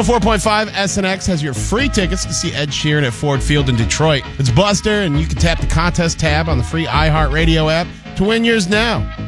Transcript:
104.5 SNX has your free tickets to see Ed Sheeran at Ford Field in Detroit. It's Buster, and you can tap the contest tab on the free iHeartRadio app to win yours now.